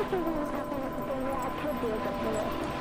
是不是他会跟人家特别的多？